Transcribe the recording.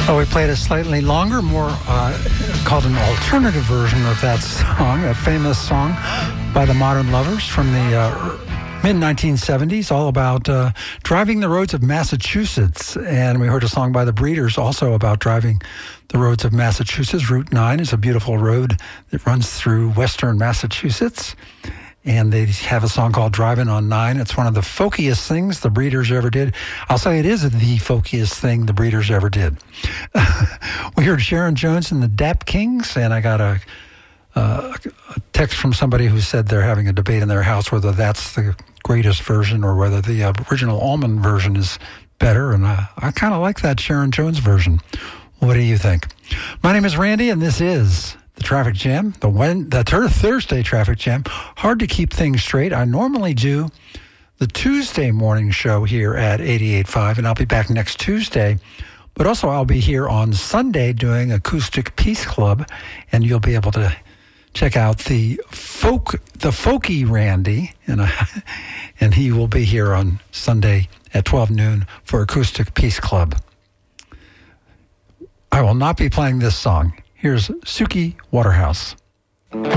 Oh, we played a slightly longer, more called an alternative version of that song, a famous song by the Modern Lovers from the mid-1970s, all about driving the roads of Massachusetts. And we heard a song by the Breeders also about driving the roads of Massachusetts. Route 9 is a beautiful road that runs through western Massachusetts. And they have a song called Driving on 9. It's one of the folkiest things the Breeders ever did. I'll say it is the folkiest thing the Breeders ever did. We heard Sharon Jones and the Dap Kings, and I got a text from somebody who said they're having a debate in their house whether that's the greatest version or whether the original Allman version is better. And I kind of like that Sharon Jones version. What do you think? My name is Randy, and this is the Traffic Jam, the Thursday Traffic Jam. Hard to keep things straight. I normally do the Tuesday morning show here at 88.5, and I'll be back next Tuesday. But also I'll be here on Sunday doing Acoustic Peace Club, and you'll be able to check out the folky Randy, and he will be here on Sunday at 12 noon for Acoustic Peace Club. I will not be playing this song. Here's Suki Waterhouse.